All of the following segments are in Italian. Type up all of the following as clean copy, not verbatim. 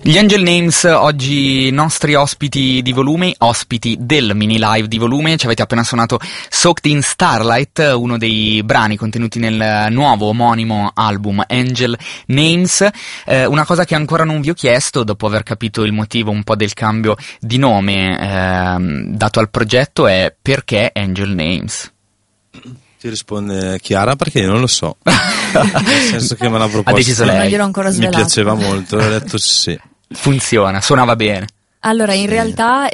Gli Angel Names, oggi nostri ospiti di volume, ospiti del mini live di volume. Ci avete appena suonato Soaked in Starlight, uno dei brani contenuti nel nuovo omonimo album Angel Names. Una cosa che ancora non vi ho chiesto, dopo aver capito il motivo un po' del cambio di nome dato al progetto, è perché Angel Names? Ti risponde Chiara perché io non lo so. Nel senso che me l'ha proposto. Ha deciso lei. Non gliel'ho ancora svelato. Mi piaceva molto, ho detto sì. Funziona, suonava bene. Allora, in realtà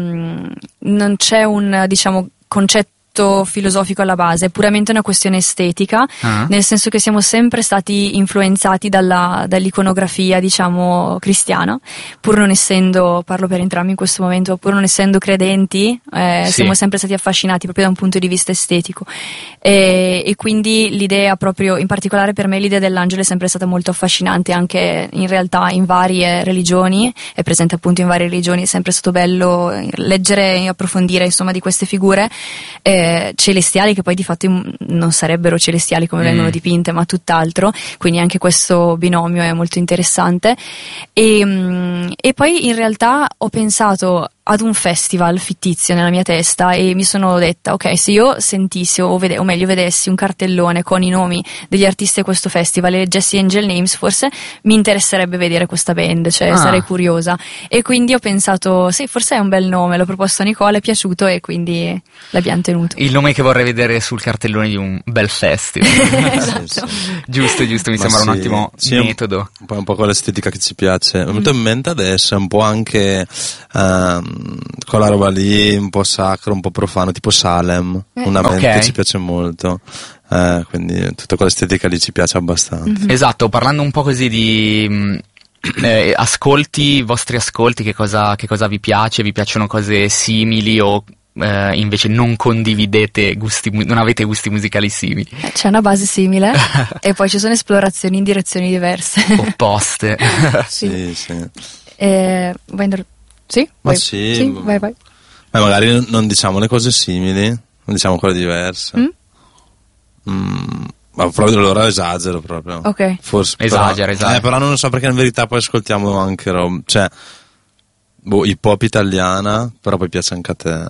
non c'è un, diciamo, concetto filosofico alla base, è puramente una questione estetica, nel senso che siamo sempre stati influenzati dall'iconografia, diciamo, cristiana, pur non essendo, parlo per entrambi in questo momento, pur non essendo credenti, siamo sempre stati affascinati proprio da un punto di vista estetico, e quindi l'idea proprio, in particolare per me l'idea dell'angelo è sempre stata molto affascinante, anche in realtà in varie religioni, è presente appunto in varie religioni, è sempre stato bello leggere e approfondire insomma di queste figure celestiali, che poi di fatto non sarebbero celestiali come vengono dipinte, ma tutt'altro, quindi anche questo binomio è molto interessante. E poi in realtà ho pensato ad un festival fittizio nella mia testa e mi sono detta, ok, se io sentissi o meglio vedessi un cartellone con i nomi degli artisti di questo festival e leggessi Angel Names, forse mi interesserebbe vedere questa band, cioè sarei curiosa, e quindi ho pensato, sì, forse è un bel nome, l'ho proposto a Nicola, è piaciuto e quindi l'abbiamo tenuto. Il nome che vorrei vedere sul cartellone di un bel festival. Esatto. Giusto, mi sembra un ottimo metodo. Un po' con l'estetica che ci piace. Mi è venuto in mente adesso, un po' anche con la roba lì, un po' sacro, un po' profano, tipo Salem, una band che ci piace molto. Quindi tutta quell'estetica lì ci piace abbastanza. Esatto, parlando un po' così di ascolti, vostri ascolti, che cosa vi piace? Vi piacciono cose simili o invece non condividete non avete gusti musicali simili? C'è una base simile e poi ci sono esplorazioni in direzioni diverse, opposte. Sì. Sì? Ma vai. Ma magari non diciamo le cose simili, non diciamo quelle diverse. Ma proprio allora esagero proprio. Ok. Forse esagera. Però non lo so, perché in verità poi ascoltiamo anche cioè hip hop italiana, però poi piace anche a te.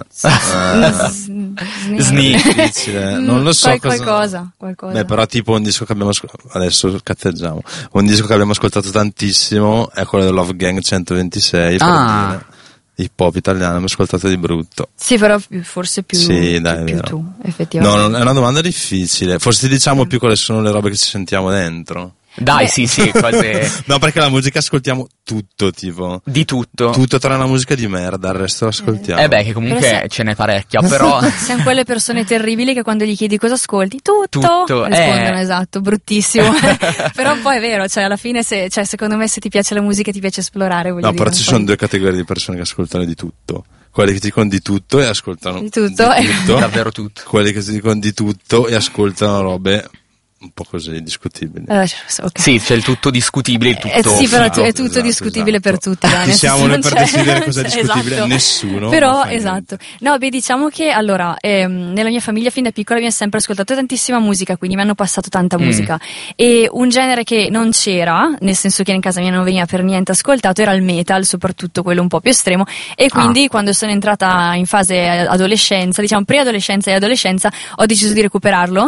Difficile. Non lo so qualcosa. Beh, però tipo un disco che abbiamo adesso cazzeggiamo. Un disco che abbiamo ascoltato tantissimo è quello del Love Gang 126, per dire. Hip hop italiano abbiamo ascoltato di brutto. Sì, però forse più tu, effettivamente. No, è una domanda difficile. Forse ti diciamo più quali sono le robe che ci sentiamo dentro. Dai, sì, cose. No, perché la musica ascoltiamo tutto, tipo. Di tutto. Tutto tranne la musica di merda, il resto lo ascoltiamo. Che comunque ce n'è parecchia, però. Siamo quelle persone terribili che quando gli chiedi cosa ascolti, tutto. Rispondono, esatto, bruttissimo. Però poi è vero, cioè alla fine secondo me se ti piace la musica ti piace esplorare. No, però ci sono due categorie di persone che ascoltano di tutto. Quelli che ti dicono di tutto e ascoltano di tutto. Davvero tutto. Quelli che ti dicono di tutto e ascoltano robe un po' così discutibili. Okay. Sì, c'è il tutto discutibile, il tutto sì, però è tutto discutibile per tutti. Chi siamo noi per decidere cosa è discutibile? Esatto. Nessuno. Però esatto. No, diciamo che allora nella mia famiglia fin da piccola mi ha sempre ascoltato tantissima musica, quindi mi hanno passato tanta musica, e un genere che non c'era, nel senso che in casa mia non veniva per niente ascoltato, era il metal, soprattutto quello un po' più estremo, e quindi quando sono entrata in fase adolescenza, diciamo preadolescenza e adolescenza, ho deciso di recuperarlo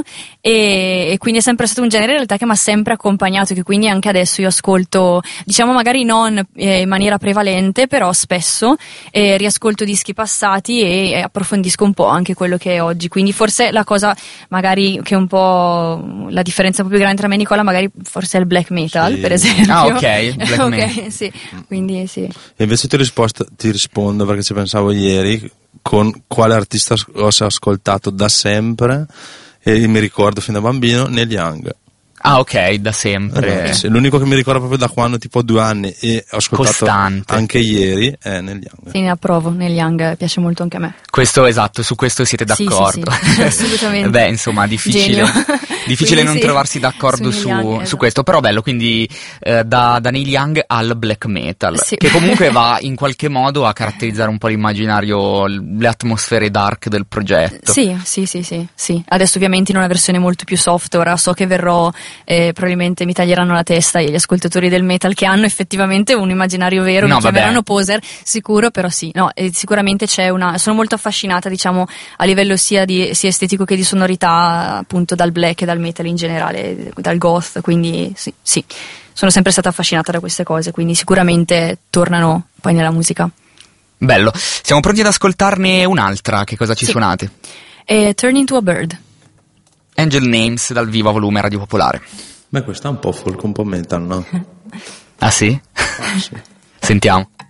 e quindi è sempre stato un genere in realtà che mi ha sempre accompagnato, che quindi anche adesso io ascolto, diciamo magari non in maniera prevalente, però spesso riascolto dischi passati e approfondisco un po' anche quello che è oggi, quindi forse la cosa magari che è un po' la differenza un po' più grande tra me e Nicola magari forse è il black metal, per esempio. Ok, black metal. Sì, quindi sì. E invece ti rispondo perché ci pensavo ieri, con quale artista ho ascoltato da sempre. E mi ricordo fin da bambino Neil Young. Ah, ok, da sempre. Sì, l'unico che mi ricordo proprio da quando tipo ho 2 anni e ho ascoltato costante anche ieri è Neil Young. Sì, ne approvo, Neil Young piace molto anche a me. Questo esatto, su questo siete d'accordo? Sì, assolutamente. Beh, insomma, difficile non trovarsi d'accordo su questo, però bello, quindi da Neil Young al black metal, che comunque va in qualche modo a caratterizzare un po' l'immaginario, le atmosfere dark del progetto. Sì. Adesso ovviamente in una versione molto più soft, ora so che verrò probabilmente mi taglieranno la testa gli ascoltatori del metal, che hanno effettivamente un immaginario vero, mi chiameranno poser, sicuro, però sì, no, sicuramente sono molto affascinata, diciamo, a livello sia estetico che di sonorità, appunto, dal black e dal metal in generale, dal goth, quindi sì, sono sempre stata affascinata da queste cose, quindi sicuramente tornano poi nella musica. Bello, siamo pronti ad ascoltarne un'altra, che cosa ci suonate? Turn Into a Bird. Angel Names dal vivo a volume Radio Popolare. Beh, questa è un po' folk, un po' metal, no? Ah sì? Ah, sì. Sentiamo.